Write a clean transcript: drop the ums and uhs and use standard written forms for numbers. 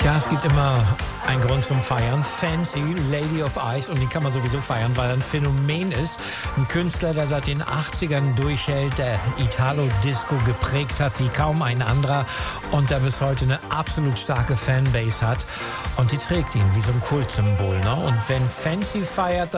Ja, es gibt immer einen Grund zum Feiern. Fancy, Lady of Ice. Und die kann man sowieso feiern, weil er ein Phänomen ist. Ein Künstler, der seit den 80ern durchhält, der Italo-Disco geprägt hat wie kaum ein anderer. Und der bis heute eine absolut starke Fanbase hat. Und die trägt ihn wie so ein Kultsymbol. Ne? Und wenn Fancy feiert,